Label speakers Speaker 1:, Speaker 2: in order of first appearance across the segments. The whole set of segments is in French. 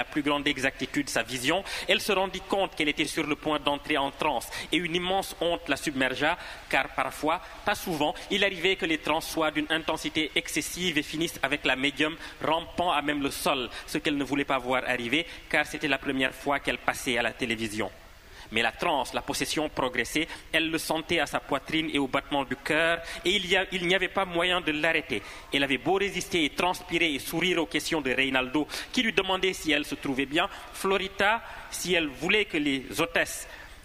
Speaker 1: la plus grande exactitude sa vision, elle se rendit compte qu'elle était sur le point d'entrer en transe et une immense honte la submergea car parfois, pas souvent, il arrivait que les transes soient d'une intensité excessive et finissent avec la médium rampant à même le sol, ce qu'elle ne voulait pas voir arriver car c'était la première fois qu'elle passait à la télévision. Mais la transe, la possession progressait, elle le sentait à sa poitrine et au battement du cœur, et il n'y avait pas moyen de l'arrêter. Elle avait beau résister et transpirer et sourire aux questions de Reynaldo, qui lui demandait si elle se trouvait bien. Florita, si elle voulait que les hôtesses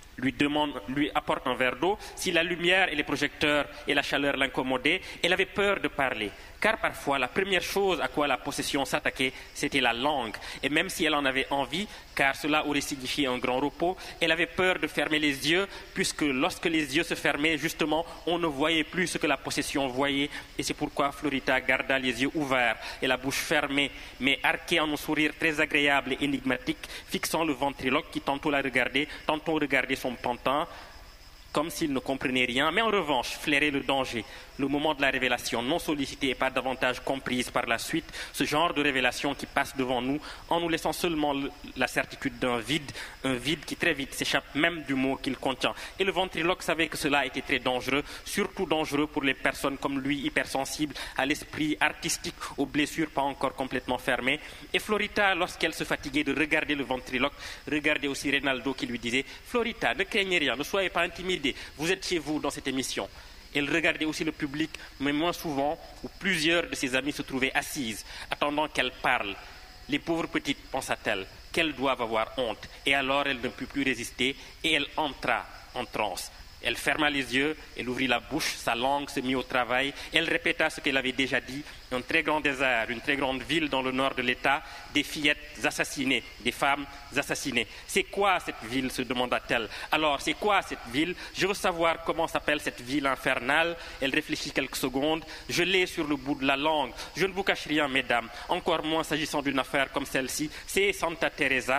Speaker 1: lui apportent un verre d'eau, si la lumière et les projecteurs et la chaleur l'incommodaient, elle avait peur de parler. Car parfois, la première chose à quoi la possession s'attaquait, c'était la langue. Et même si elle en avait envie, car cela aurait signifié un grand repos, elle avait peur de fermer les yeux, puisque lorsque les yeux se fermaient, justement, on ne voyait plus ce que la possession voyait. Et c'est pourquoi Florita garda les yeux ouverts et la bouche fermée, mais arquée en un sourire très agréable et énigmatique, fixant le ventriloque qui tantôt la regardait, tantôt regardait son pantin, comme s'il ne comprenait rien, mais en revanche flairait le danger, le moment de la révélation non sollicitée et pas davantage comprise par la suite, ce genre de révélation qui passe devant nous en nous laissant seulement la certitude d'un vide, un vide qui très vite s'échappe même du mot qu'il contient. Et le ventriloque savait que cela était très dangereux, surtout dangereux pour les personnes comme lui, hypersensibles à l'esprit artistique, aux blessures pas encore complètement fermées. Et Florita, lorsqu'elle se fatiguait de regarder le ventriloque, regardait aussi Reynaldo qui lui disait « Florita, ne craignez rien, ne soyez pas intimidée, vous êtes chez vous dans cette émission ». Elle regardait aussi le public, mais moins souvent, où plusieurs de ses amies se trouvaient assises, attendant qu'elle parle. Les pauvres petites, pensa-t-elle, qu'elles doivent avoir honte. Et alors elle ne put plus résister et elle entra en transe. Elle ferma les yeux, elle ouvrit la bouche, sa langue se mit au travail, elle répéta ce qu'elle avait déjà dit, un très grand désert, une très grande ville dans le nord de l'État, des fillettes assassinées, des femmes assassinées. C'est quoi cette ville, se demanda-t-elle. Alors, c'est quoi cette ville? Je veux savoir comment s'appelle cette ville infernale. Elle réfléchit quelques secondes. Je l'ai sur le bout de la langue. Je ne vous cache rien, mesdames, encore moins s'agissant d'une affaire comme celle-ci. C'est Santa Teresa,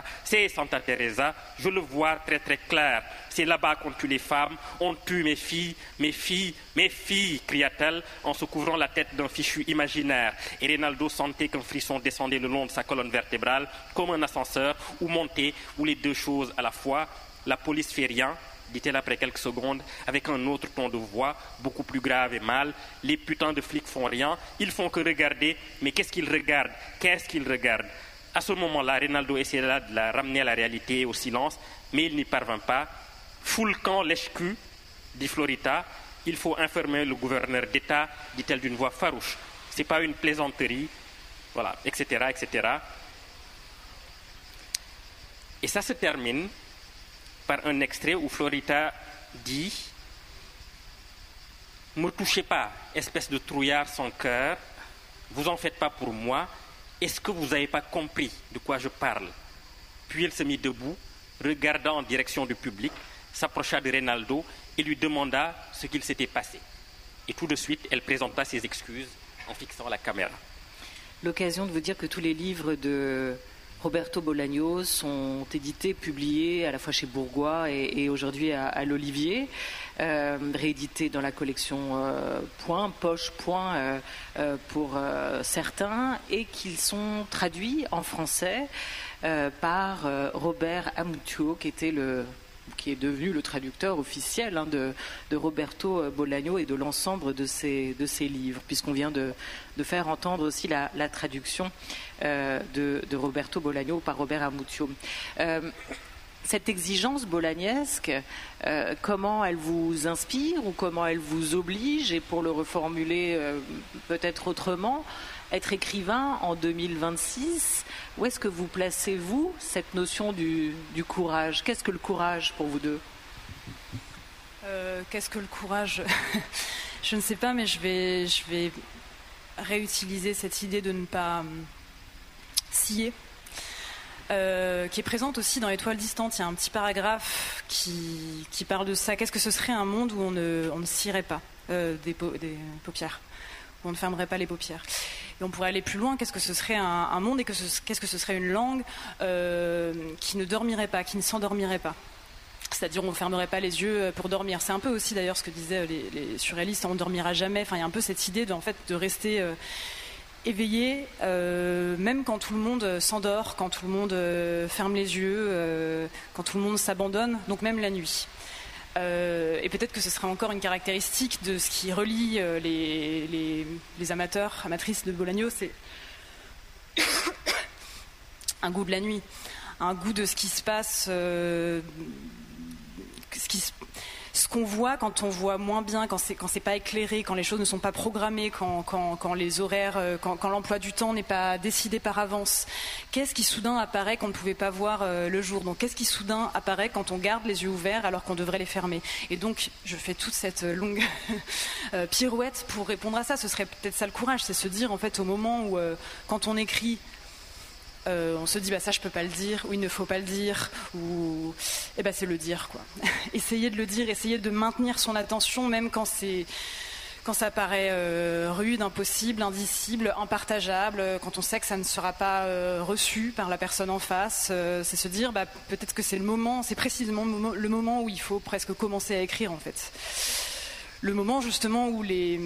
Speaker 1: je le vois très très clair. C'est là-bas qu'on tue les femmes, on tue mes filles, cria-t-elle en se couvrant la tête d'un fichu imaginaire. Et Reynaldo sentait qu'un frisson descendait le long de sa colonne vertébrale, comme un ascenseur, ou montait, ou les deux choses à la fois. La police fait rien, dit-elle après quelques secondes, avec un autre ton de voix, beaucoup plus grave et mâle. Les putains de flics font rien, ils font que regarder, mais qu'est-ce qu'ils regardent? À ce moment-là, Reynaldo essaiera de la ramener à la réalité et au silence, mais il n'y parvint pas. Fout le camp lèche-cul, dit Florita, il faut informer le gouverneur d'État, dit-elle d'une voix farouche. C'est pas une plaisanterie, voilà, etc., etc. Et ça se termine par un extrait où Florita dit « Me touchez pas, espèce de trouillard sans cœur, vous en faites pas pour moi, est-ce que vous n'avez pas compris de quoi je parle ?» Puis elle se mit debout, regarda en direction du public, s'approcha de Reynaldo et lui demanda ce qu'il s'était passé. Et tout de suite, elle présenta ses excuses en fixant la caméra.
Speaker 2: L'occasion de vous dire que tous les livres de Roberto Bolaños sont édités, publiés à la fois chez Bourgois et aujourd'hui à l'Olivier, réédités dans la collection Point, Poche Point pour certains, et qu'ils sont traduits en français par Robert Amutuo, qui est devenu le traducteur officiel de Roberto Bolaño et de l'ensemble de ses livres, puisqu'on vient de faire entendre aussi la traduction de Roberto Bolaño par Robert Amutuo. Cette exigence bolagnesque, comment elle vous inspire ou comment elle vous oblige? Et pour le reformuler peut-être autrement, être écrivain en 2026, où est-ce que vous placez-vous cette notion du courage? Qu'est-ce que le courage pour vous deux?
Speaker 3: Qu'est-ce que le courage? Je ne sais pas, mais je vais réutiliser cette idée de ne pas scier, qui est présente aussi dans Étoiles distantes. Il y a un petit paragraphe qui parle de ça. Qu'est-ce que ce serait un monde où on ne scierait pas des paupières, où on ne fermerait pas les paupières? Et on pourrait aller plus loin. Qu'est-ce que ce serait un monde et qu'est-ce que ce serait une langue qui ne dormirait pas, qui ne s'endormirait pas? C'est-à-dire on ne fermerait pas les yeux pour dormir. C'est un peu aussi d'ailleurs ce que disaient les surréalistes, on ne dormira jamais. Enfin, il y a un peu cette idée de rester éveillé, même quand tout le monde s'endort, quand tout le monde ferme les yeux, quand tout le monde s'abandonne, donc même la nuit. Et peut-être que ce sera encore une caractéristique de ce qui relie les amateurs, amatrices de Bolaño, c'est un goût de la nuit, un goût de ce qui se passe, ce qu'on voit quand on voit moins bien, quand c'est pas éclairé, quand les choses ne sont pas programmées, quand les horaires, quand l'emploi du temps n'est pas décidé par avance. Qu'est-ce qui soudain apparaît qu'on ne pouvait pas voir le jour? Donc qu'est-ce qui soudain apparaît quand on garde les yeux ouverts alors qu'on devrait les fermer? Et donc je fais toute cette longue pirouette pour répondre à ça. Ce serait peut-être ça le courage, c'est se dire en fait au moment où quand on écrit, on se dit ça je peux pas le dire, ou il ne faut pas le dire, ou c'est le dire quoi. Essayer de le dire, essayer de maintenir son attention même quand ça paraît rude, impossible, indicible, impartageable, quand on sait que ça ne sera pas reçu par la personne en face, c'est se dire peut-être que c'est le moment, c'est précisément le moment où il faut presque commencer à écrire en fait. Le moment justement où les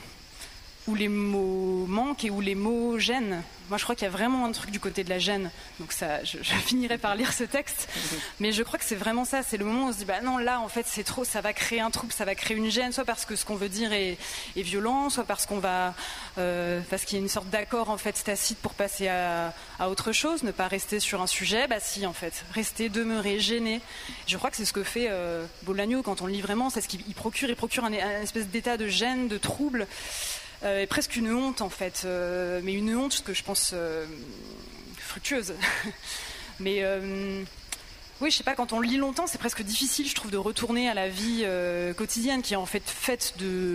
Speaker 3: mots manquent et où les mots gênent. Moi, je crois qu'il y a vraiment un truc du côté de la gêne. Donc ça, je finirai par lire ce texte. Mais je crois que c'est vraiment ça. C'est le moment où on se dit, non, là, en fait, c'est trop, ça va créer un trouble, ça va créer une gêne, soit parce que ce qu'on veut dire est violent, soit parce qu'il y a une sorte d'accord, en fait, tacite pour passer à autre chose, ne pas rester sur un sujet. Si, en fait, rester, demeurer, gêner. Je crois que c'est ce que fait Bolaño quand on le lit vraiment. C'est ce qu'il procure. Il procure un espèce d'état de gêne, de trouble. Presque une honte en fait, mais une honte que je pense fructueuse. Mais oui, je sais pas, quand on le lit longtemps, c'est presque difficile, je trouve, de retourner à la vie quotidienne qui est en fait faite de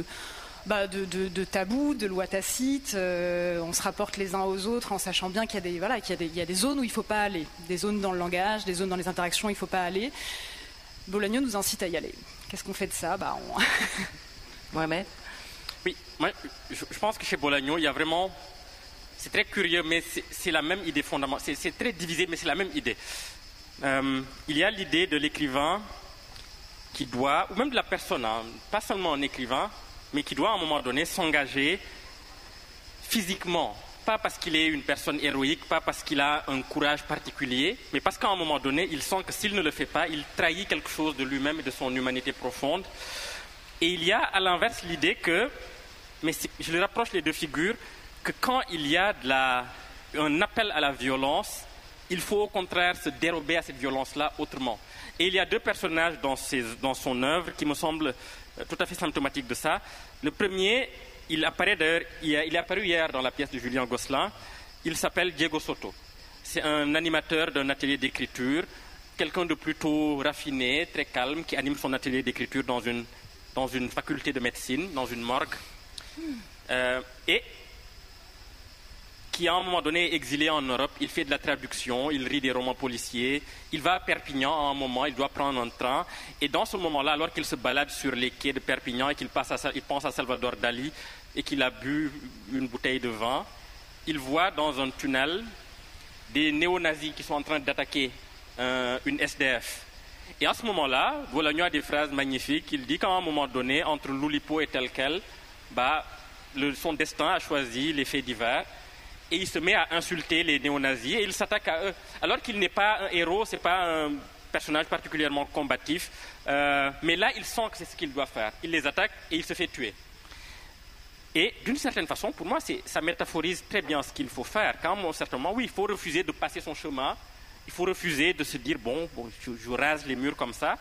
Speaker 3: tabous, de lois tacites. On se rapporte les uns aux autres en sachant bien qu'il y a des zones où il faut pas aller, des zones dans le langage, des zones dans les interactions où il faut pas aller. Bolaño nous incite à y aller. Qu'est-ce qu'on fait de ça?
Speaker 2: Mohamed.
Speaker 1: Oui, moi, je pense que chez Bolaño, il y a vraiment... C'est très curieux, mais c'est la même idée fondamentale. C'est très divisé, mais c'est la même idée. Il y a l'idée de l'écrivain qui doit, ou même de la personne, pas seulement un écrivain, mais qui doit à un moment donné s'engager physiquement. Pas parce qu'il est une personne héroïque, pas parce qu'il a un courage particulier, mais parce qu'à un moment donné, il sent que s'il ne le fait pas, il trahit quelque chose de lui-même et de son humanité profonde. Et il y a à l'inverse l'idée que, mais je le rapproche les deux figures, que quand il y a un appel à la violence, il faut au contraire se dérober à cette violence-là autrement. Et il y a deux personnages dans son œuvre qui me semblent tout à fait symptomatiques de ça. Le premier, il est apparu hier dans la pièce de Julien Gosselin. Il s'appelle Diego Soto. C'est un animateur d'un atelier d'écriture, quelqu'un de plutôt raffiné, très calme, qui anime son atelier d'écriture dans une faculté de médecine, dans une morgue, et qui à un moment donné est exilé en Europe. Il fait de la traduction, il lit des romans policiers, il va à Perpignan à un moment, il doit prendre un train, et dans ce moment-là, alors qu'il se balade sur les quais de Perpignan et qu'il pense à Salvador Dali et qu'il a bu une bouteille de vin, il voit dans un tunnel des néo-nazis qui sont en train d'attaquer une SDF. Et à ce moment-là, Bolaño a des phrases magnifiques. Il dit qu'à un moment donné, entre l'Oulipo et tel quel, son destin a choisi les faits divers. Et il se met à insulter les néo-nazis et il s'attaque à eux. Alors qu'il n'est pas un héros, ce n'est pas un personnage particulièrement combatif. Mais là, il sent que c'est ce qu'il doit faire. Il les attaque et il se fait tuer. Et d'une certaine façon, pour moi, ça métaphorise très bien ce qu'il faut faire. Certainement, oui, il faut refuser de passer son chemin. Il faut refuser de se dire, je rase les murs comme ça.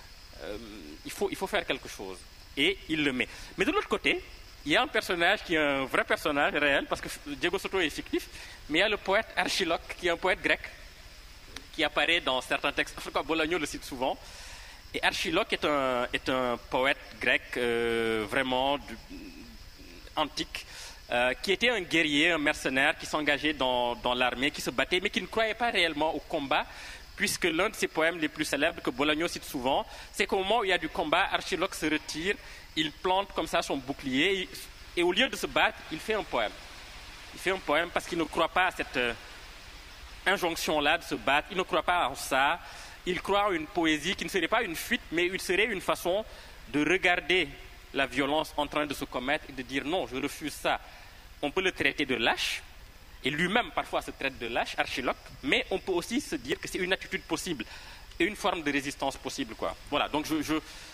Speaker 1: Il faut faire quelque chose. Et il le met. Mais de l'autre côté, il y a un personnage qui est un vrai personnage réel, parce que Diego Soto est fictif, mais il y a le poète Archiloque, qui est un poète grec, qui apparaît dans certains textes. En tout cas, Bolaño le cite souvent. Et Archiloque est un poète grec vraiment antique, qui était un guerrier, un mercenaire, qui s'engageait dans l'armée, qui se battait, mais qui ne croyait pas réellement au combat, puisque l'un de ses poèmes les plus célèbres, que Bolaño cite souvent, c'est qu'au moment où il y a du combat, Archiloque se retire, il plante comme ça son bouclier, et au lieu de se battre, il fait un poème. Il fait un poème parce qu'il ne croit pas à cette injonction-là de se battre, il ne croit pas en ça, il croit en une poésie qui ne serait pas une fuite, mais il serait une façon de regarder la violence en train de se commettre et de dire non, je refuse ça. on peut le traiter de lâche, et lui-même parfois se traite de lâche, Archiloque, mais on peut aussi se dire que c'est une attitude possible et une forme de résistance possible, quoi. Voilà, donc je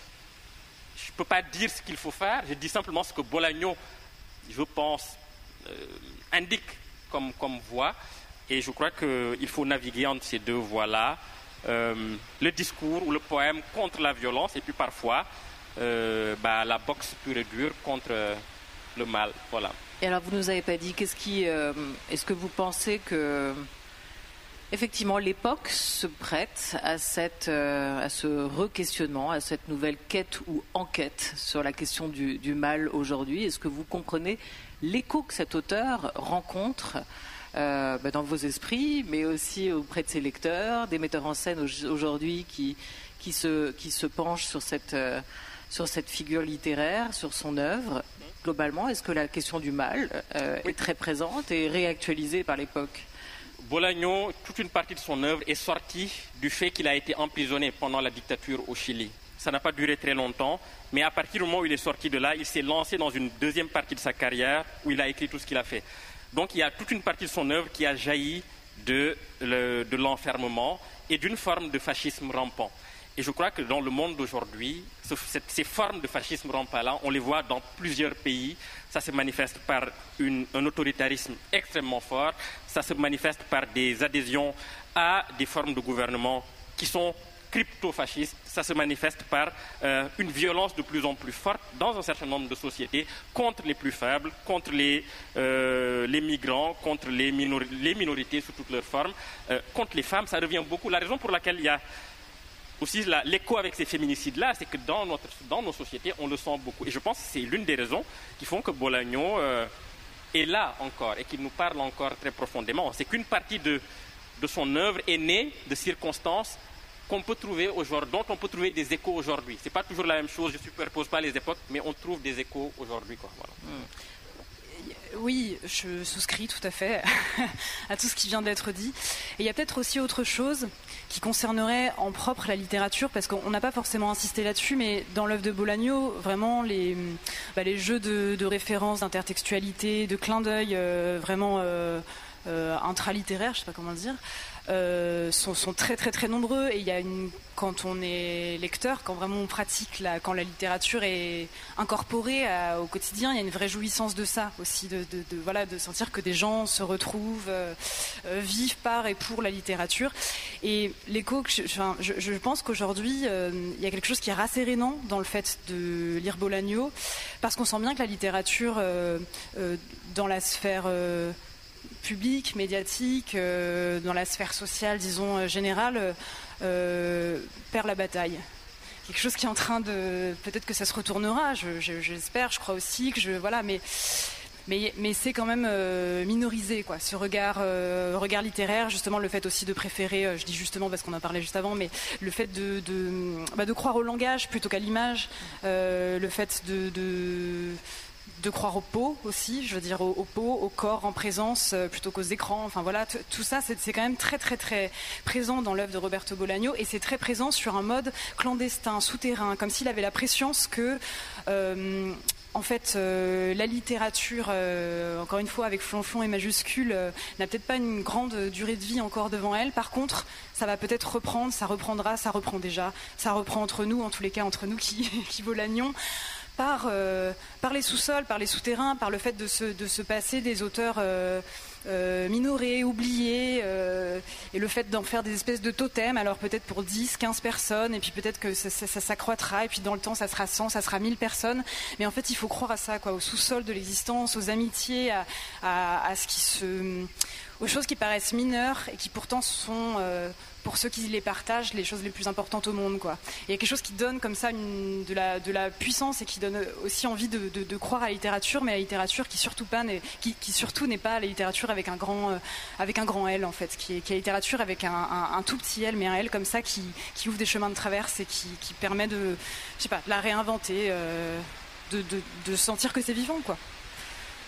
Speaker 1: peux pas dire ce qu'il faut faire, je dis simplement ce que Bolagno, je pense, indique comme voie, et je crois qu'il faut naviguer entre ces deux voies-là, le discours ou le poème contre la violence, et puis parfois la boxe pure et dure contre le mal, voilà.
Speaker 2: Et alors, vous nous avez pas dit, est-ce que vous pensez que, effectivement, l'époque se prête à ce re-questionnement, à cette nouvelle quête ou enquête sur la question du mal aujourd'hui? Est-ce que vous comprenez l'écho que cet auteur rencontre dans vos esprits, mais aussi auprès de ses lecteurs, des metteurs en scène aujourd'hui qui se penchent sur cette figure littéraire, sur son œuvre? Globalement, est-ce que la question du mal est très présente et réactualisée par l'époque?
Speaker 1: Bolagno, toute une partie de son œuvre est sortie du fait qu'il a été emprisonné pendant la dictature au Chili. Ça n'a pas duré très longtemps, mais à partir du moment où il est sorti de là, il s'est lancé dans une deuxième partie de sa carrière où il a écrit tout ce qu'il a fait. Donc il y a toute une partie de son œuvre qui a jailli de l'enfermement et d'une forme de fascisme rampant. Et je crois que dans le monde d'aujourd'hui, ces formes de fascisme rampant-là, on les voit dans plusieurs pays. Ça se manifeste par un autoritarisme extrêmement fort. Ça se manifeste par des adhésions à des formes de gouvernement qui sont crypto-fascistes. Ça se manifeste par une violence de plus en plus forte dans un certain nombre de sociétés contre les plus faibles, contre les migrants, contre les minorités sous toutes leurs formes, contre les femmes. Ça revient beaucoup. La raison pour laquelle il y a aussi l'écho avec ces féminicides-là, c'est que dans nos sociétés, on le sent beaucoup. Et je pense que c'est l'une des raisons qui font que Bolagno est là encore et qu'il nous parle encore très profondément. C'est qu'une partie de son œuvre est née de circonstances qu'on peut trouver aujourd'hui, dont on peut trouver des échos aujourd'hui. C'est pas toujours la même chose, je ne superpose pas les époques, mais on trouve des échos aujourd'hui, quoi. Voilà.
Speaker 3: Oui, je souscris tout à fait à tout ce qui vient d'être dit. Et il y a peut-être aussi autre chose qui concernerait en propre la littérature, parce qu'on n'a pas forcément insisté là-dessus, mais dans l'œuvre de Bolagno, vraiment les jeux de référence, d'intertextualité, de clin d'œil vraiment intralittéraires, je ne sais pas comment le dire, sont très très très nombreux. Et il y a quand on est lecteur, quand vraiment on pratique, quand la littérature est incorporée au quotidien, il y a une vraie jouissance de ça aussi, de sentir que des gens se retrouvent, vivent par et pour la littérature. Et l'écho, je pense qu'aujourd'hui il y a quelque chose qui est rassérénant dans le fait de lire Bolagno, parce qu'on sent bien que la littérature dans la sphère publique, médiatique, dans la sphère sociale, disons, générale, perd la bataille. Quelque chose qui est en train de... Peut-être que ça se retournera, j'espère, je crois aussi, mais c'est quand même minorisé, quoi, ce regard littéraire, justement le fait aussi de préférer, je dis justement parce qu'on en parlait juste avant, mais le fait de croire au langage plutôt qu'à l'image, le fait de croire au pot aussi, je veux dire au pot, au corps en présence plutôt qu'aux écrans. Enfin voilà, tout ça c'est quand même très très très présent dans l'œuvre de Roberto Bolagno, et c'est très présent sur un mode clandestin, souterrain, comme s'il avait la prescience que en fait, la littérature, encore une fois avec flonflon et majuscule, n'a peut-être pas une grande durée de vie encore devant elle. Par contre, ça va peut-être reprendre, ça reprendra, ça reprend déjà, ça reprend entre nous, en tous les cas entre nous qui Bolagnon. Par les sous-sols, par les souterrains, par le fait de se passer des auteurs minorés, oubliés, et le fait d'en faire des espèces de totems, alors peut-être pour 10, 15 personnes, et puis peut-être que ça s'accroîtra, et puis dans le temps ça sera 100, ça sera 1000 personnes, mais en fait il faut croire à ça, quoi, au sous-sol de l'existence, aux amitiés, aux choses qui paraissent mineures et qui pourtant sont, pour ceux qui les partagent, les choses les plus importantes au monde, quoi. Il y a quelque chose qui donne comme ça de la puissance et qui donne aussi envie de croire à la littérature, mais à la littérature qui surtout n'est pas la littérature avec un grand L, en fait, qui est la littérature avec un tout petit L, mais un L comme ça qui ouvre des chemins de traverse et qui permet de la réinventer, de sentir que c'est vivant, quoi.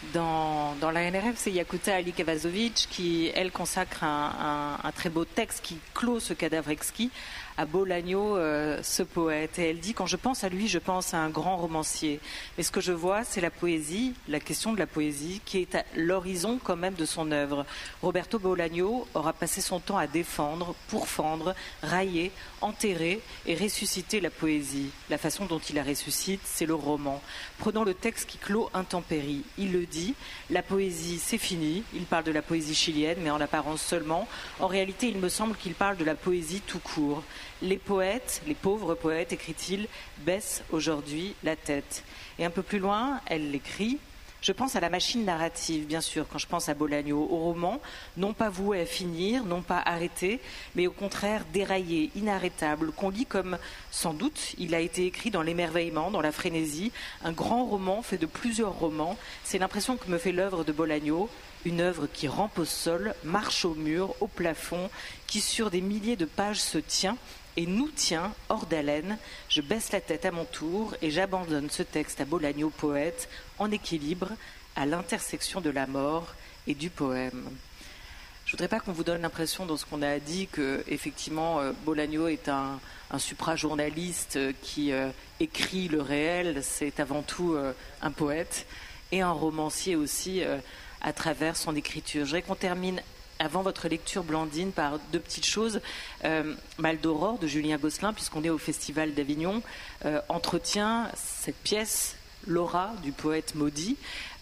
Speaker 2: Dans la NRF, c'est Yakuta Ali-Kavazovic qui, elle, consacre un très beau texte qui clôt ce cadavre exquis à Bolaño, ce poète. Et elle dit, quand je pense à lui, je pense à un grand romancier. Mais ce que je vois, c'est la poésie, la question de la poésie, qui est à l'horizon quand même de son œuvre. Roberto Bolaño aura passé son temps à défendre, pourfendre, railler, enterrer et ressusciter la poésie. La façon dont il la ressuscite, c'est le roman. Prenons le texte qui clôt Intempéries. Il le dit, la poésie, c'est fini. Il parle de la poésie chilienne, mais en apparence seulement. En réalité, il me semble qu'il parle de la poésie tout court. Les poètes, les pauvres poètes, écrit-il, baissent aujourd'hui la tête. Et un peu plus loin, elle l'écrit. Je pense à la machine narrative, bien sûr, quand je pense à Bolaño, au roman, non pas voué à finir, non pas arrêté, mais au contraire déraillé, inarrêtable, qu'on lit comme, sans doute, il a été écrit dans l'émerveillement, dans la frénésie, un grand roman fait de plusieurs romans. C'est l'impression que me fait l'œuvre de Bolaño, une œuvre qui rampe au sol, marche au mur, au plafond, qui sur des milliers de pages se tient et nous tient hors d'haleine. Je baisse la tête à mon tour et j'abandonne ce texte à Bolaño, poète, en équilibre, à l'intersection de la mort et du poème. Je ne voudrais pas qu'on vous donne l'impression dans ce qu'on a dit que, effectivement, Bolaño est un suprajournaliste qui écrit le réel. C'est avant tout un poète et un romancier aussi à travers son écriture. Je voudrais qu'on termine avant votre lecture, Blandine, par deux petites choses. Mal d'Aurore de Julien Gosselin, puisqu'on est au Festival d'Avignon, entretient cette pièce, Laura, du poète maudit.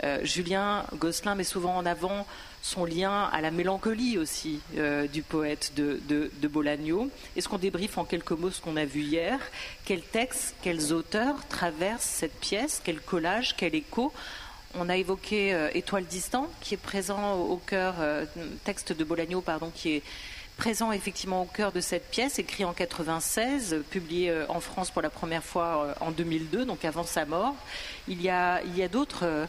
Speaker 2: Julien Gosselin met souvent en avant son lien à la mélancolie aussi du poète de Bolaño. Est-ce qu'on débriefe en quelques mots ce qu'on a vu hier? Quels textes, quels auteurs traversent cette pièce? Quel collage, quel écho? On a évoqué Étoile distante, qui est présent au cœur, texte de Bolaño, pardon, qui est présent effectivement au cœur de cette pièce, écrit en 96, publié en France pour la première fois en 2002, donc avant sa mort. Il y a d'autres.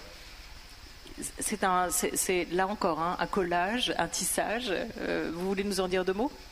Speaker 2: C'est là encore un collage, un tissage. Vous voulez nous en dire deux mots?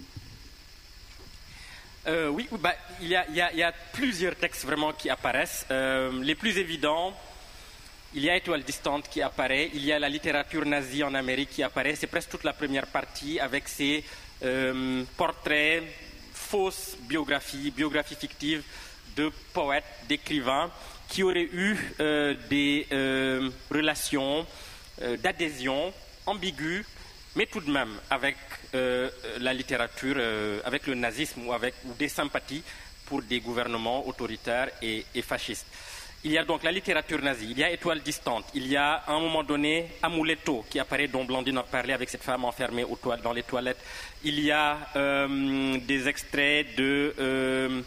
Speaker 1: Oui, il y a plusieurs textes vraiment qui apparaissent. Les plus évidents. Il y a Étoile distante qui apparaît, il y a la littérature nazie en Amérique qui apparaît, c'est presque toute la première partie avec ses portraits, fausses biographies fictives de poètes, d'écrivains qui auraient eu des relations d'adhésion ambiguës, mais tout de même avec la littérature, avec le nazisme ou des sympathies pour des gouvernements autoritaires et fascistes. Il y a donc la littérature nazie, il y a Étoile distante, il y a à un moment donné Amuleto qui apparaît, dont Blandine a parlé avec cette femme enfermée dans les toilettes. Il y a des extraits de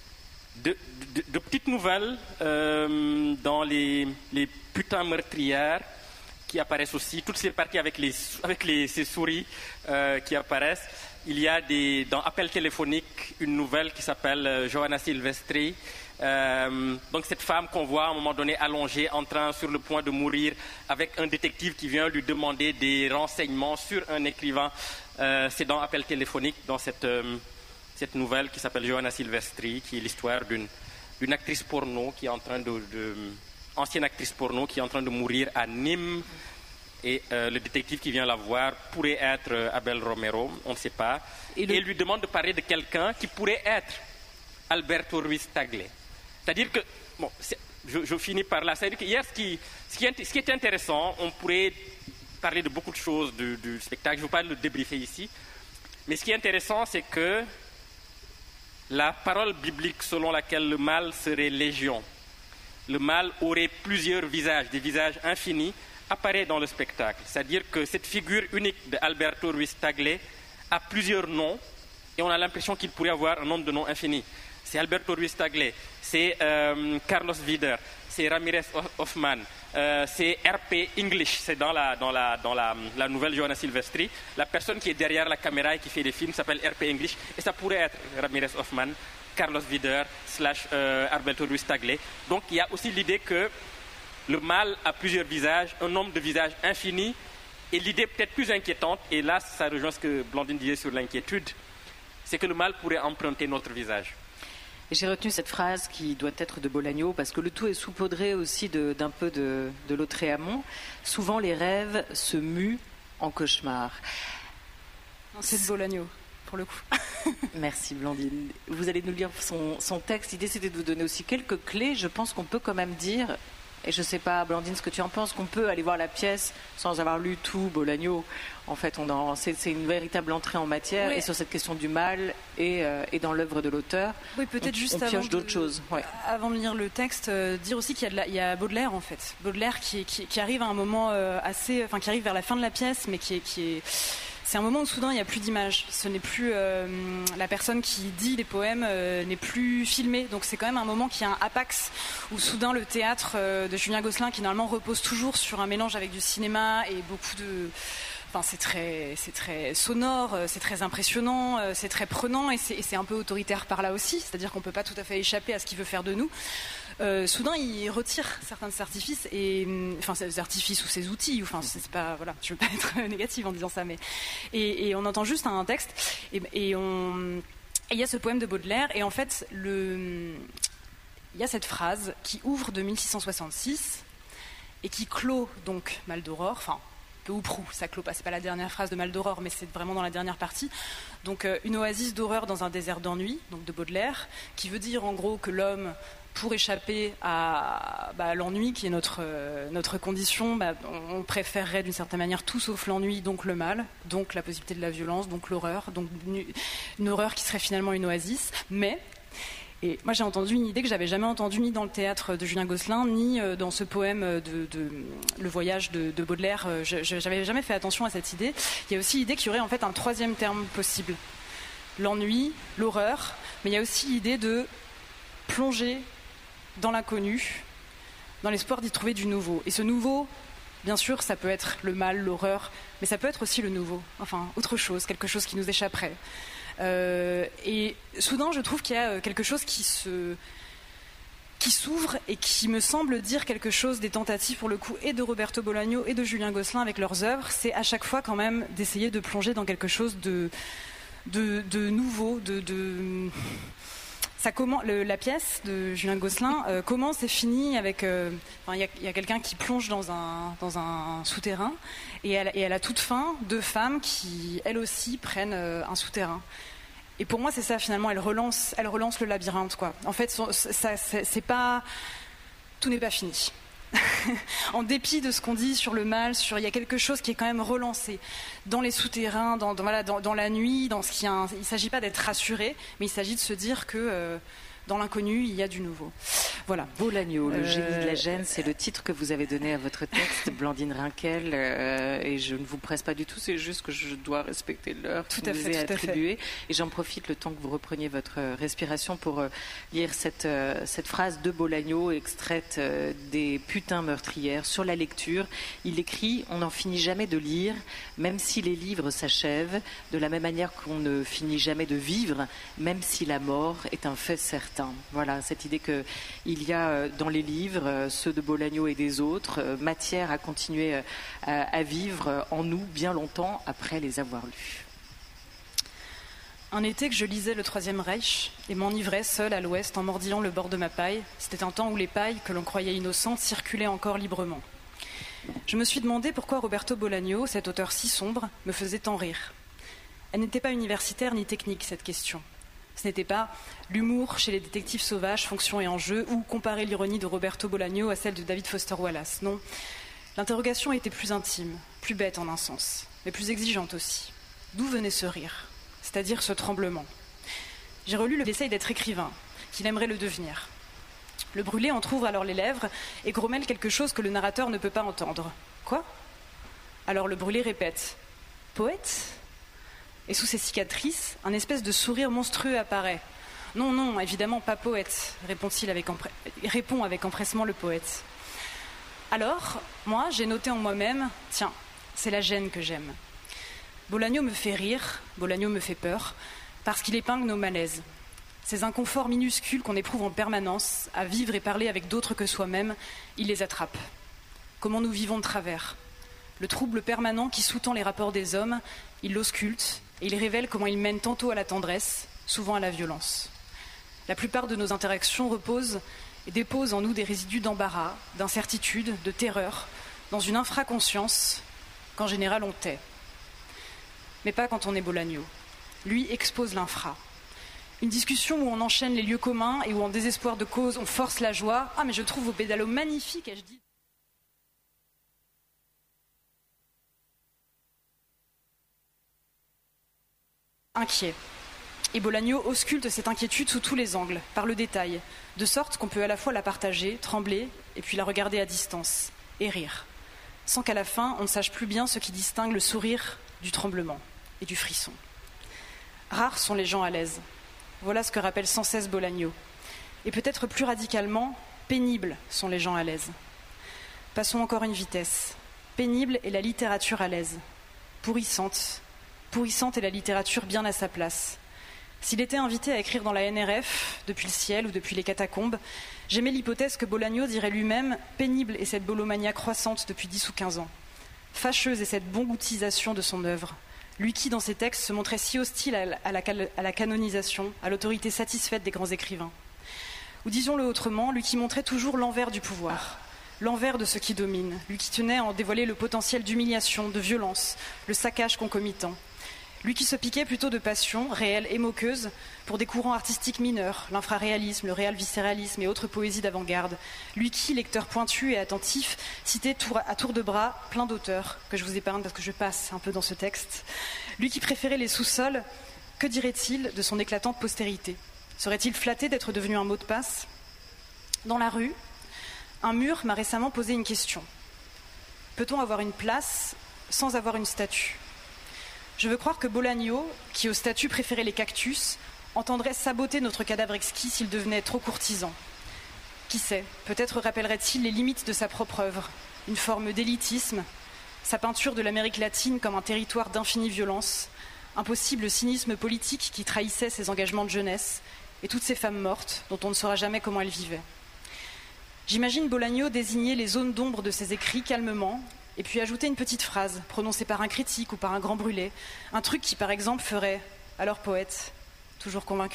Speaker 1: petites nouvelles dans les putains meurtrières qui apparaissent aussi, toutes ces parties avec ces souris qui apparaissent. Il y a dans Appel téléphonique une nouvelle qui s'appelle Johanna Silvestri. Donc cette femme qu'on voit à un moment donné allongée, sur le point de mourir, avec un détective qui vient lui demander des renseignements sur un écrivain. C'est dans Appel téléphonique, dans cette nouvelle qui s'appelle Johanna Silvestri, qui est l'histoire d'une actrice porno qui est en train ancienne actrice porno qui est en train de mourir à Nîmes. Et le détective qui vient la voir pourrait être Abel Romero, on ne sait pas. Et lui demande de parler de quelqu'un qui pourrait être Alberto Ruiz Tagle. C'est-à-dire que, je finis par là, c'est-à-dire que hier, ce qui est intéressant, on pourrait parler de beaucoup de choses du spectacle, je ne veux pas le débriefer ici, mais ce qui est intéressant, c'est que la parole biblique selon laquelle le mal serait légion, le mal aurait plusieurs visages, des visages infinis, apparaît dans le spectacle. C'est-à-dire que cette figure unique d'Alberto Ruiz Tagle a plusieurs noms et on a l'impression qu'il pourrait avoir un nombre de noms infini. C'est Alberto Ruiz Tagle, c'est Carlos Vider, c'est Ramirez Hoffman, c'est RP English, c'est dans la nouvelle Johanna Silvestri. La personne qui est derrière la caméra et qui fait des films s'appelle RP English et ça pourrait être Ramirez Hoffman, Carlos Vider / Alberto Ruiz Tagle. Donc il y a aussi l'idée que le mal a plusieurs visages, un nombre de visages infini, et l'idée peut-être plus inquiétante, et là ça rejoint ce que Blandine disait sur l'inquiétude, c'est que le mal pourrait emprunter notre visage.
Speaker 2: Et j'ai retenu cette phrase qui doit être de Bolaño, parce que le tout est saupoudré aussi d'un peu de Lautréamont. Souvent, les rêves se muent en cauchemar.
Speaker 3: C'est de Bolaño, pour le coup.
Speaker 2: Merci Blandine. Vous allez nous lire son texte. L'idée, c'était de vous donner aussi quelques clés. Je pense qu'on peut quand même dire, et je ne sais pas, Blandine, ce que tu en penses, qu'on peut aller voir la pièce sans avoir lu tout Bolaño. En fait, c'est une véritable entrée en matière, et sur cette question du mal et dans l'œuvre de l'auteur.
Speaker 3: Oui, peut-être juste
Speaker 2: on pioche d'autres choses. Ouais.
Speaker 3: Avant de lire le texte, dire aussi qu'il y a Baudelaire, en fait. Baudelaire qui arrive à un moment qui arrive vers la fin de la pièce, mais qui est c'est un moment où soudain il n'y a plus d'image. Ce n'est plus la personne qui dit les poèmes n'est plus filmée. Donc c'est quand même un moment qui a un apax où soudain le théâtre de Julien Gosselin, qui normalement repose toujours sur un mélange avec du cinéma et beaucoup de... Enfin, c'est très sonore, c'est très impressionnant, c'est très prenant et c'est un peu autoritaire par là aussi. C'est-à-dire qu'on ne peut pas tout à fait échapper à ce qu'il veut faire de nous. Soudain, il retire certains de ses artifices, ses artifices ou ses outils. Enfin, c'est pas, voilà, je veux pas être négative en disant ça, mais et on entend juste un texte et il y a ce poème de Baudelaire et en fait il y a cette phrase qui ouvre de 1666 et qui clôt donc Mal d'Aurore. Enfin, peu ou prou, ça clôt pas, c'est pas la dernière phrase de Mal d'Aurore, mais c'est vraiment dans la dernière partie. Donc une oasis d'horreur dans un désert d'ennui, donc de Baudelaire, qui veut dire en gros que l'homme, pour échapper à l'ennui qui est notre condition, on préférerait d'une certaine manière tout sauf l'ennui, donc le mal, donc la possibilité de la violence, donc l'horreur, donc une horreur qui serait finalement une oasis, mais... Et moi, j'ai entendu une idée que j'avais jamais entendue ni dans le théâtre de Julien Gosselin, ni dans ce poème de Le Voyage de Baudelaire. J'avais jamais fait attention à cette idée. Il y a aussi l'idée qu'il y aurait en fait un troisième terme possible. L'ennui, l'horreur, mais il y a aussi l'idée de plonger dans l'inconnu, dans l'espoir d'y trouver du nouveau. Et ce nouveau, bien sûr, ça peut être le mal, l'horreur, mais ça peut être aussi le nouveau. Enfin, autre chose, quelque chose qui nous échapperait. Et soudain, je trouve qu'il y a quelque chose qui s'ouvre et qui me semble dire quelque chose des tentatives, pour le coup, et de Roberto Bolaño et de Julien Gosselin avec leurs œuvres. C'est à chaque fois quand même d'essayer de plonger dans quelque chose de nouveau, la pièce de Julien Gosselin commence et finit avec... Il y a quelqu'un qui plonge dans un souterrain et à la toute fin, deux femmes qui, elles aussi, prennent un souterrain. Et pour moi, c'est ça, finalement, elle relance le labyrinthe, quoi. En fait, c'est pas... Tout n'est pas fini. En dépit de ce qu'on dit sur le mal, il y a quelque chose qui est quand même relancé dans les souterrains, dans la nuit, il ne s'agit pas d'être rassuré, mais il s'agit de se dire que dans l'inconnu, il y a du nouveau. Voilà.
Speaker 2: Bolaño, le génie de la gêne, c'est le titre que vous avez donné à votre texte, Blandine Rinkel, et je ne vous presse pas du tout, c'est juste que je dois respecter l'heure que vous avez attribuée. Et j'en profite le temps que vous repreniez votre respiration pour lire cette phrase de Bolaño, extraite des Putains meurtrières. Sur la lecture, il écrit « On n'en finit jamais de lire, même si les livres s'achèvent, de la même manière qu'on ne finit jamais de vivre, même si la mort est un fait certain. » Voilà, cette idée qu'il y a dans les livres, ceux de Bolaño et des autres, matière à continuer à vivre en nous bien longtemps après les avoir lus.
Speaker 3: Un été que je lisais le Troisième Reich et m'enivrais seul à l'ouest en mordillant le bord de ma paille, c'était un temps où les pailles, que l'on croyait innocentes, circulaient encore librement. Je me suis demandé pourquoi Roberto Bolaño, cet auteur si sombre, me faisait tant rire. Elle n'était pas universitaire ni technique, cette question. Ce n'était pas l'humour chez les détectives sauvages, fonction et enjeu, ou comparer l'ironie de Roberto Bolaño à celle de David Foster Wallace. Non, l'interrogation était plus intime, plus bête en un sens, mais plus exigeante aussi. D'où venait ce rire, c'est-à-dire ce tremblement? J'ai relu le Essaye d'être écrivain, qu'il aimerait le devenir. Le Brûlé entrouvre alors les lèvres et grommelle quelque chose que le narrateur ne peut pas entendre. Quoi? Alors le Brûlé répète. Poète? Et sous ses cicatrices, un espèce de sourire monstrueux apparaît. Non, non, évidemment pas poète, répond avec empressement le poète. Alors, moi, j'ai noté en moi-même, tiens, c'est la gêne que j'aime. Bolaño me fait rire, Bolaño me fait peur, parce qu'il épingle nos malaises. Ces inconforts minuscules qu'on éprouve en permanence, à vivre et parler avec d'autres que soi-même, il les attrape. Comment nous vivons de travers. Le trouble permanent qui sous-tend les rapports des hommes, il l'ausculte, et il révèle comment ils mènent tantôt à la tendresse, souvent à la violence. La plupart de nos interactions reposent et déposent en nous des résidus d'embarras, d'incertitude, de terreur, dans une infraconscience qu'en général on tait. Mais pas quand on est Bolaño. Lui expose l'infra. Une discussion où on enchaîne les lieux communs et où en désespoir de cause on force la joie. « Ah mais je trouve vos pédalos magnifiques !» et je dis... Inquiet. Et Bolaño ausculte cette inquiétude sous tous les angles, par le détail, de sorte qu'on peut à la fois la partager, trembler, et puis la regarder à distance, et rire, sans qu'à la fin on ne sache plus bien ce qui distingue le sourire du tremblement et du frisson. Rares sont les gens à l'aise. Voilà ce que rappelle sans cesse Bolaño. Et peut-être plus radicalement, pénibles sont les gens à l'aise. Passons encore une vitesse. Pénible est la littérature à l'aise. Pourrissante est la littérature bien à sa place. S'il était invité à écrire dans la NRF, depuis le ciel ou depuis les catacombes, j'aimais l'hypothèse que Bolaño dirait lui-même « Pénible est cette bolomania croissante depuis 10 ou 15 ans. Fâcheuse est cette bongoutisation de son œuvre. Lui qui, dans ses textes, se montrait si hostile à la canonisation, à l'autorité satisfaite des grands écrivains. Ou disons-le autrement, lui qui montrait toujours l'envers du pouvoir, l'envers de ce qui domine, lui qui tenait à en dévoiler le potentiel d'humiliation, de violence, le saccage concomitant. Lui qui se piquait plutôt de passion, réelle et moqueuse, pour des courants artistiques mineurs, l'infraréalisme, le réel-viscéralisme et autres poésies d'avant-garde. Lui qui, lecteur pointu et attentif, citait à tour de bras plein d'auteurs, que je vous épargne parce que je passe un peu dans ce texte. Lui qui préférait les sous-sols, que dirait-il de son éclatante postérité? Serait-il flatté d'être devenu un mot de passe? Dans la rue, un mur m'a récemment posé une question. Peut-on avoir une place sans avoir une statue? Je veux croire que Bolaño, qui au statut préférait les cactus, entendrait saboter notre cadavre exquis s'il devenait trop courtisan. Qui sait, peut-être rappellerait-il les limites de sa propre œuvre, une forme d'élitisme, sa peinture de l'Amérique latine comme un territoire d'infinie violence, un possible cynisme politique qui trahissait ses engagements de jeunesse, et toutes ces femmes mortes dont on ne saura jamais comment elles vivaient. J'imagine Bolaño désigner les zones d'ombre de ses écrits calmement, et puis ajouter une petite phrase, prononcée par un critique ou par un grand brûlé, un truc qui, par exemple, ferait « Alors poète, toujours convaincu ».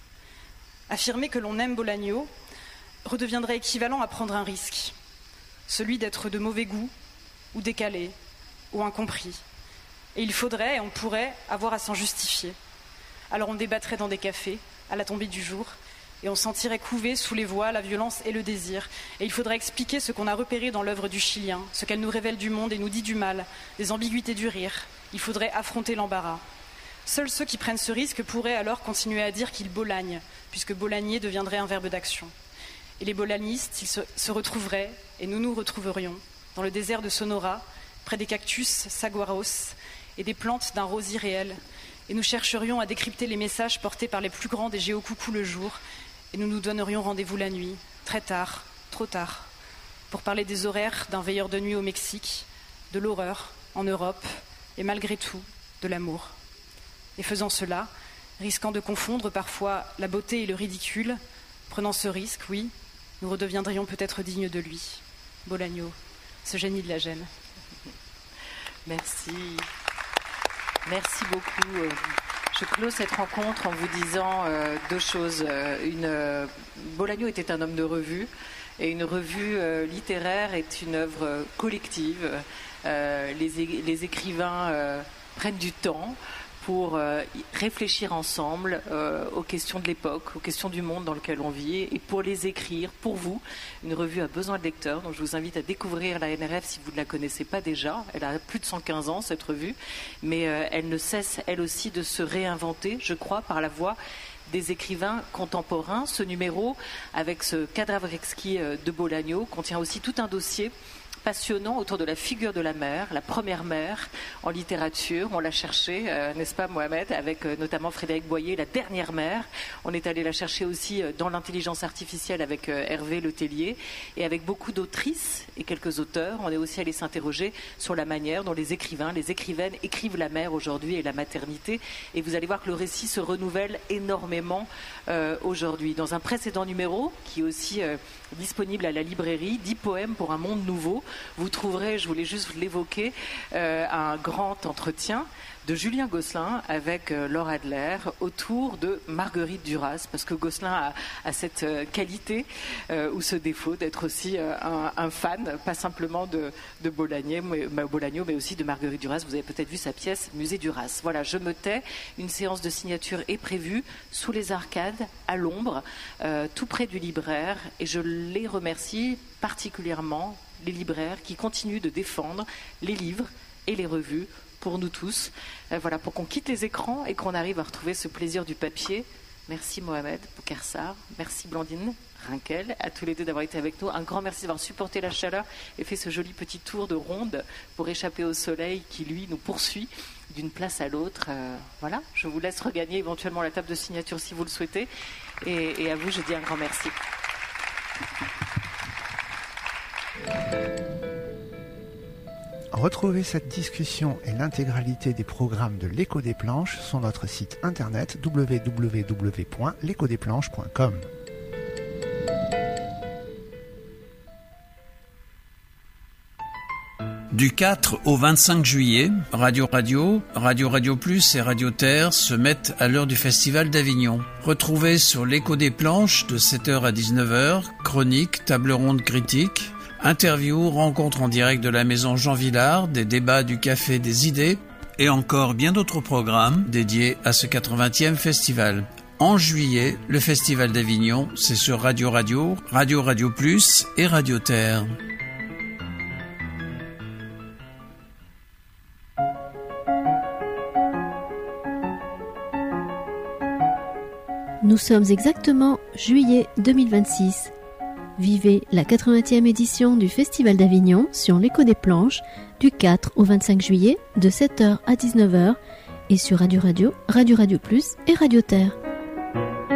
Speaker 3: Affirmer que l'on aime Bolaño redeviendrait équivalent à prendre un risque, celui d'être de mauvais goût, ou décalé, ou incompris. Et il faudrait, et on pourrait, avoir à s'en justifier. Alors on débattrait dans des cafés, à la tombée du jour, et on sentirait couver sous les voix la violence et le désir. Et il faudrait expliquer ce qu'on a repéré dans l'œuvre du Chilien, ce qu'elle nous révèle du monde et nous dit du mal, des ambiguïtés du rire. Il faudrait affronter l'embarras. Seuls ceux qui prennent ce risque pourraient alors continuer à dire qu'ils bolagnent, puisque bolagner deviendrait un verbe d'action. Et les bolanistes, ils se retrouveraient, et nous nous retrouverions, dans le désert de Sonora, près des cactus saguaros et des plantes d'un rose irréel, et nous chercherions à décrypter les messages portés par les plus grands des géocoucous le jour, et nous nous donnerions rendez-vous la nuit, très tard, trop tard, pour parler des horaires d'un veilleur de nuit au Mexique, de l'horreur en Europe, et malgré tout, de l'amour. Et faisant cela, risquant de confondre parfois la beauté et le ridicule, prenant ce risque, oui, nous redeviendrions peut-être dignes de lui. Bolaño, ce génie de la gêne.
Speaker 2: Merci. Merci beaucoup. Je clôt cette rencontre en vous disant deux choses. Bolaño était un homme de revue, et une revue littéraire est une œuvre collective. Les écrivains prennent du temps pour réfléchir ensemble aux questions de l'époque, aux questions du monde dans lequel on vit, et pour les écrire, pour vous. Une revue a besoin de lecteurs, donc je vous invite à découvrir la NRF si vous ne la connaissez pas déjà. Elle a plus de 115 ans, cette revue, mais elle ne cesse, elle aussi, de se réinventer, je crois, par la voix des écrivains contemporains. Ce numéro, avec ce cadavre exquis de Bolaño, contient aussi tout un dossier passionnant autour de la figure de la mère, la première mère en littérature. On l'a cherché, n'est-ce pas Mohamed, avec notamment Frédéric Boyer, la dernière mère. On est allé la chercher aussi dans l'intelligence artificielle avec Hervé Letellier, et avec beaucoup d'autrices et quelques auteurs. On est aussi allé s'interroger sur la manière dont les écrivains, les écrivaines écrivent la mère aujourd'hui et la maternité. Et vous allez voir que le récit se renouvelle énormément aujourd'hui. Dans un précédent numéro, qui est aussi disponible à la librairie, 10 poèmes pour un monde nouveau, vous trouverez, je voulais juste l'évoquer, un grand entretien de Julien Gosselin avec Laure Adler autour de Marguerite Duras, parce que Gosselin a cette qualité ou ce défaut d'être aussi un fan, pas simplement de Bolagno, mais aussi de Marguerite Duras. Vous avez peut-être vu sa pièce Musée Duras. Voilà, je me tais. Une séance de signature est prévue sous les arcades, à l'ombre, tout près du libraire, et je les remercie particulièrement, les libraires qui continuent de défendre les livres et les revues pour nous tous, voilà, pour qu'on quitte les écrans et qu'on arrive à retrouver ce plaisir du papier. Merci Mohamed Boukarsar, merci Blandine Rinkel, à tous les deux d'avoir été avec nous. Un grand merci d'avoir supporté la chaleur et fait ce joli petit tour de ronde pour échapper au soleil qui, lui, nous poursuit d'une place à l'autre. Voilà, je vous laisse regagner éventuellement la table de signature si vous le souhaitez. Et à vous, je dis un grand merci.
Speaker 4: Retrouvez cette discussion et l'intégralité des programmes de l'Écho des Planches sur notre site internet www.lecodesplanches.com.
Speaker 5: Du 4 au 25 juillet, Radio Plus et Radio Terre se mettent à l'heure du Festival d'Avignon. Retrouvez sur l'Écho des Planches de 7h à 19h, chroniques, table ronde critique, interviews, rencontres en direct de la maison Jean Villard, des débats du Café des Idées et encore bien d'autres programmes dédiés à ce 80e festival. En juillet, le Festival d'Avignon, c'est sur Radio Plus et Radio Terre.
Speaker 6: Nous sommes exactement juillet 2026. Vivez la 80e édition du Festival d'Avignon sur l'Écho des Planches du 4 au 25 juillet de 7h à 19h et sur Radio Plus et Radio Terre.